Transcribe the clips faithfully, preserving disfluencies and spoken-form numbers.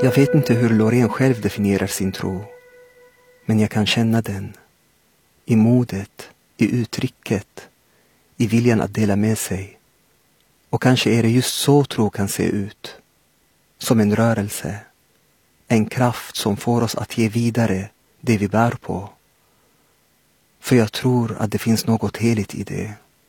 Jag vet inte hur Loreen själv definierar sin tro, men jag kan känna den. I modet, i uttrycket, i viljan att dela med sig. Och kanske är det just så tro kan se ut. Som en rörelse. En kraft som får oss att ge vidare det vi bär på. För jag tror att det finns något heligt i det.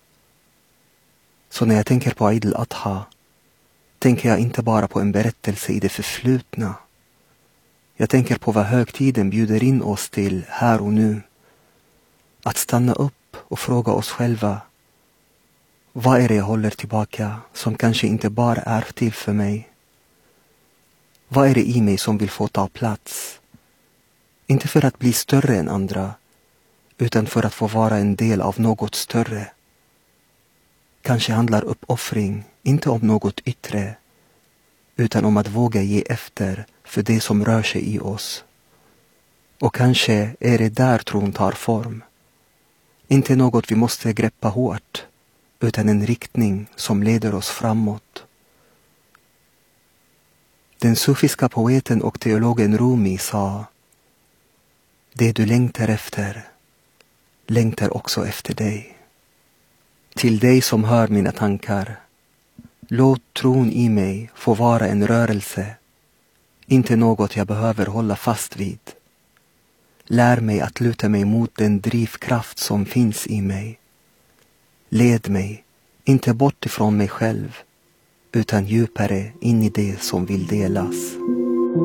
Så när jag tänker på Eid al-Adha tänker jag inte bara på en berättelse i det förflutna. Jag tänker på vad högtiden bjuder in oss till här och nu. Att stanna upp och fråga oss själva. Vad är det jag håller tillbaka som kanske inte bara är till för mig? Vad är det i mig som vill få ta plats? Inte för att bli större än andra, utan för att få vara en del av något större. Kanske handlar uppoffring inte om något yttre, utan om att våga ge efter för det som rör sig i oss. Och kanske är det där tron tar form. Inte något vi måste greppa hårt, utan en riktning som leder oss framåt. Den sufiska poeten och teologen Rumi sa: det du längtar efter, längtar också efter dig. Till dig som hör mina tankar, låt tron i mig få vara en rörelse, inte något jag behöver hålla fast vid. Lär mig att luta mig mot den drivkraft som finns i mig. Led mig, inte bort ifrån mig själv, utan djupare in i det som vill delas.